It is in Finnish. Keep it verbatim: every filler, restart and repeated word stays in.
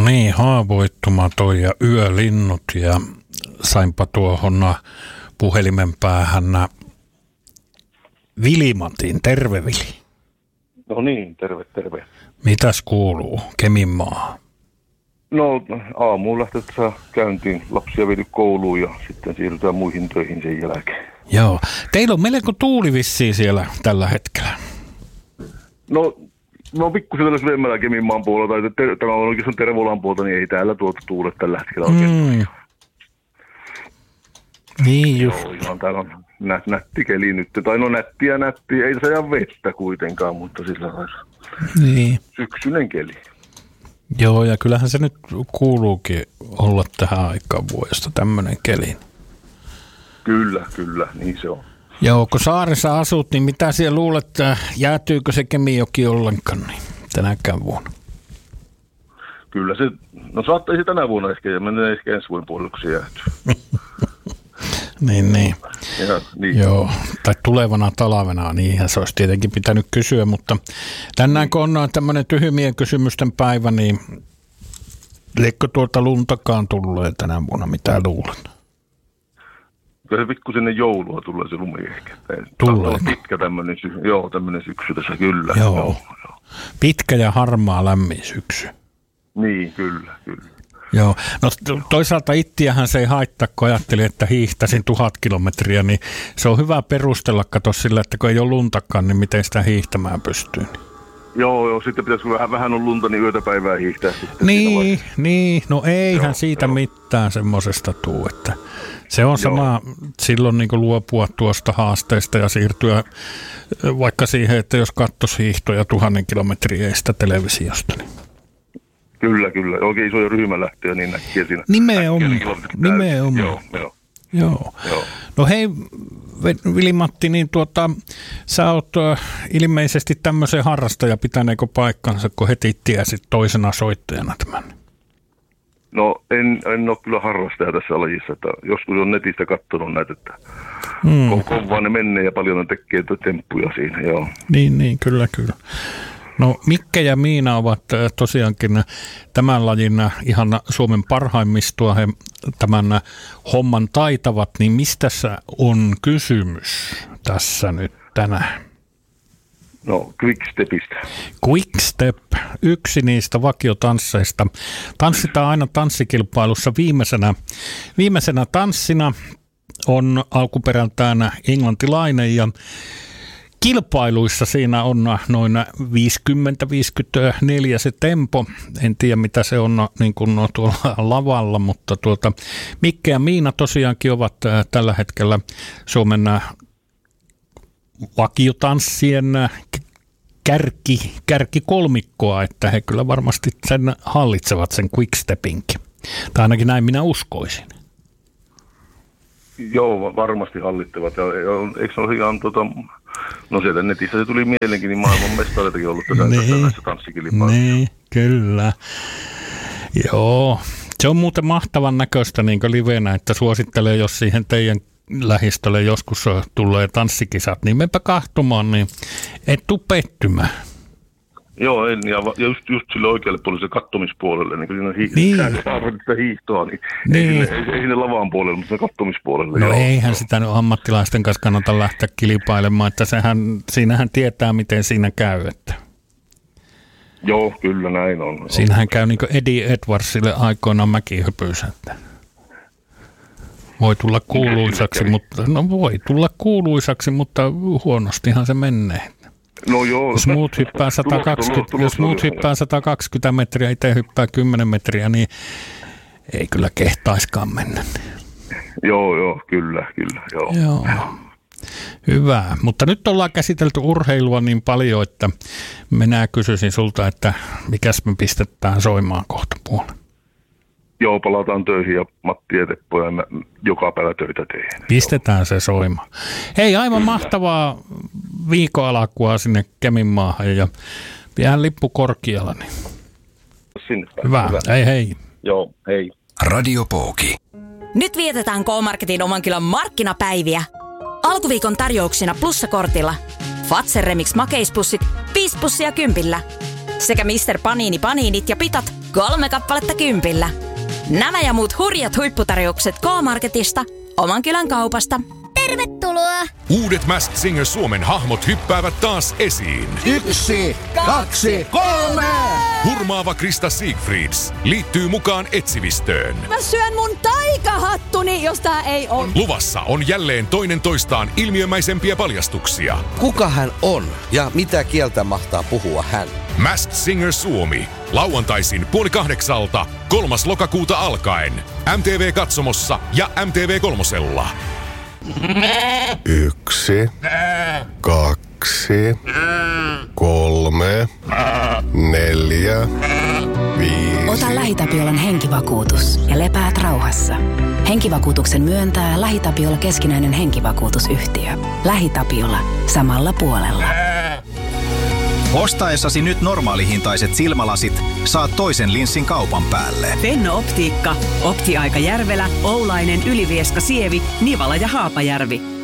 niin, haavoittumaton ja yölinnut ja sainpa tuohon puhelimen päähän Vili-Matin. Terve Vili. No niin, terve, terve. Mitäs kuuluu Keminmaahan? No aamuun lähtetään käyntiin, lapsia viety kouluun ja sitten siirrytään muihin töihin sen jälkeen. Joo. Teillä on melko tuuli vissiin siellä tällä hetkellä. No, no pikkusen tällä syvemmällä Keminmaan puolella, tai ter- tämä on oikeastaan Tervolan puolta, niin ei täällä tuota tuulet tällä hetkellä oikeastaan. Mm. Niin just. Joo, ihan täällä on nä- nätti keli nyt, tai no nättiä nättiä, ei se ajan vettä kuitenkaan, mutta sillä lailla niin. Syksyinen keli. Joo, ja kyllähän se nyt kuuluukin olla tähän aikaan vuodesta tämmöinen keli. Kyllä, kyllä, niin se on. Joo, kun saaressa asut, niin mitä siellä luulet, että jäätyykö se Kemijoki ollenkaan niin tänäkään vuonna? Kyllä se, no saattaisi tänä vuonna ehkä ja menee ehkä ensi vuoden puolella, kun se jäätyy. niin, niin. Ja, niin. Joo, tai tulevana talvena, niinhän se olisi tietenkin pitänyt kysyä, mutta tänään kun on tämmöinen tyhjymien kysymysten päivä, niin liekko tuota luntakaan tulee tänä vuonna, mitä luulet? Kyllä se pikku sinne joulua tulee se lumi ehkä. Tulee. Pitkä tämmöinen, sy- joo, tämmöinen syksy tässä, kyllä. Joo. joo. Pitkä ja harmaa lämmin syksy. Niin, kyllä, kyllä. Joo, no toisaalta ittiähän se ei haittaa, kun ajattelin, että hiihtäisin tuhat kilometriä, niin se on hyvä perustella, kato sillä, että kun ei ole luntakaan, niin miten sitä hiihtämään pystyy. Joo, joo, sitten pitäisi vähän, vähän on lunta, niin yötä päivää hiihtää sitten. Niin, niin, no eihän joo, siitä joo. mitään semmoisesta tuu, että se on sama joo. silloin niin kuin luopua tuosta haasteesta ja siirtyä vaikka siihen, että jos katsoisi hiihtoja tuhannen kilometriä eistä televisiosta, niin. Kyllä, kyllä. Oikein isoja ryhmälähtöjä, niin näkee siinä. Nimenomaan. Nimenomaan. Joo, joo. Joo. Joo. No hei, Vili-Matti, niin tuota, sä oot ilmeisesti tämmöisen harrastaja, pitäneekö paikkansa, kun heti tiesit toisena soittajana tämän? No en, en ole kyllä harrastaja tässä lajissa, että joskus on netistä katsonut näitä, että hmm. kovaa ne menee ja paljon ne tekee temppuja siinä, joo. Niin, niin, kyllä, kyllä. No Mikke ja Miina ovat tosiaankin tämän lajin ihan Suomen parhaimmistoa, he tämän homman taitavat, niin mistä on kysymys tässä nyt tänään? No Quickstepistä. Quickstep, yksi niistä vakiotansseista. Tanssitaan aina tanssikilpailussa viimeisenä, viimeisenä tanssina, on alkuperältään englantilainen ja kilpailuissa siinä on noin viisikymmentä viisikymmentäneljä se tempo. En tiedä mitä se on niin kuin tuolla lavalla, mutta tuota, Mikke ja Miina tosiaankin ovat tällä hetkellä Suomen vakiotanssien kärki, kärkikolmikkoa, että he kyllä varmasti sen hallitsevat sen quickstepinkin. Tai ainakin näin minä uskoisin. Joo, varmasti hallittavat. Ja, ja, eikö se ole ihan, tota, no sieltä netissä se tuli mielenkiin, niin maailman mestareitakin ollut tässä, niin, tässä tanssikilpailussa. Niin, kyllä. Joo, se on muuten mahtavan näköistä niin kuin livenä, että suosittelee, jos siihen teidän lähistölle joskus tulee tanssikisat, niin menpä kahtumaan, niin et tuu pettymään. Joo, en, ja just, just sille oikealle puolelle, se kattomispuolelle, niin kun siinä on hi- niin. hiihtoa, niin, niin. Ei, sinne, ei, ei sinne lavaan puolelle, mutta se kattomispuolelle. No joo, eihän joo. sitä nyt ammattilaisten kanssa kannata lähteä kilpailemaan, että sehän, siinähän tietää, miten siinä käy. Että. Joo, kyllä näin on. Siinähän käy niin kuin Eddie Edwardsille aikoinaan mäkihypyys, että voi tulla kuuluisaksi, mutta, no voi tulla kuuluisaksi, mutta huonostihan se menee. No joo. Jos muut hyppää sata kaksikymmentä, tulos, jos muut hyppää sata kaksikymmentä metriä, itse hyppää kymmenen metriä, niin ei kyllä kehtaiskaan mennä. Joo, joo, kyllä, kyllä, joo. Joo. Hyvä, mutta nyt ollaan käsitelty urheilua niin paljon, että minä kysyisin sulta, että mikäs me pistetään soimaan kohta puolella. Joo, palataan töihin ja Matti ja Teppo ja mä joka päivä töitä teen. Pistetään se soimaan. Hei, aivan mahtavaa viikon alkua sinne Keminmaahan ja pidään lippu korkealla. Niin. Sinne päin. Hyvä. Hyvä, hei hei. Joo, hei. Radio Pooki. Nyt vietetään K-Marketin oman kylän markkinapäiviä. Alkuviikon tarjouksina plussakortilla. Fazer Remix makeispussit, viisi pussia kympillä. Sekä mister Panini Paniinit ja pitat kolme kappaletta kympillä. Nämä ja muut hurjat huipputarjoukset K-Marketista, oman kylän kaupasta. Tervetuloa! Uudet Masked Singer Suomen hahmot hyppäävät taas esiin. Yksi, kaksi, kolme! Hurmaava Krista Siegfrieds liittyy mukaan etsivistöön. Mä syön mun taikahattuni, jos tää ei on. Luvassa on jälleen toinen toistaan ilmiömäisempiä paljastuksia. Kuka hän on ja mitä kieltä mahtaa puhua hän? Masked Singer Suomi. Lauantaisin puoli kahdeksalta, kolmas lokakuuta alkaen. M T V-katsomossa ja M T V kolmosella. Yksi, kaksi, kolme, neljä, viisi. Ota LähiTapiolan henkivakuutus ja lepäät rauhassa. Henkivakuutuksen myöntää LähiTapiola keskinäinen henkivakuutusyhtiö. LähiTapiola. Samalla puolella. Ostaessasi nyt normaalihintaiset silmälasit saat toisen linssin kaupan päälle. Fenno-optiikka. Optiaika Järvelä, Oulainen, Ylivieska, Sievi, Nivala ja Haapajärvi.